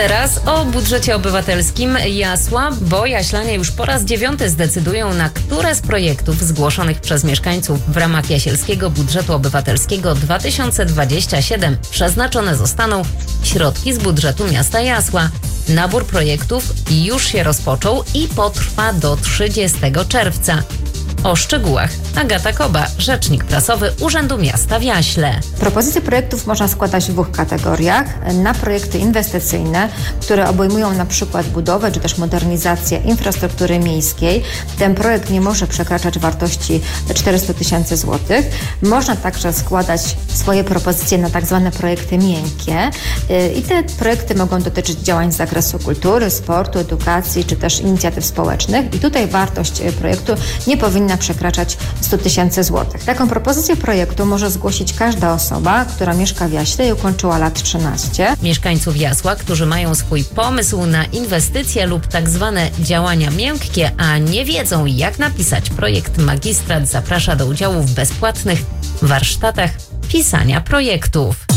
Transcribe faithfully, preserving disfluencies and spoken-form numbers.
Teraz o budżecie obywatelskim Jasła, bo jaślanie już po raz dziewiąty zdecydują, na które z projektów zgłoszonych przez mieszkańców w ramach Jasielskiego Budżetu Obywatelskiego dwa tysiące dwudziestego siódmego przeznaczone zostaną środki z budżetu miasta Jasła. Nabór projektów już się rozpoczął i potrwa do trzydziestego czerwca. O szczegółach Agata Koba, rzecznik prasowy Urzędu Miasta w Jaśle. Propozycje projektów można składać w dwóch kategoriach. Na projekty inwestycyjne, które obejmują na przykład budowę czy też modernizację infrastruktury miejskiej. Ten projekt nie może przekraczać wartości czterysta tysięcy złotych. Można także składać swoje propozycje na tak zwane projekty miękkie i te projekty mogą dotyczyć działań z zakresu kultury, sportu, edukacji czy też inicjatyw społecznych i tutaj wartość projektu nie powinna przekraczać sto tysięcy złotych. Taką propozycję projektu może zgłosić każda osoba, która mieszka w Jaśle i ukończyła lat trzynaście. Mieszkańców Jasła, którzy mają swój pomysł na inwestycje lub tak zwane działania miękkie, a nie wiedzą, jak napisać projekt, magistrat zaprasza do udziału w bezpłatnych warsztatach pisania projektów.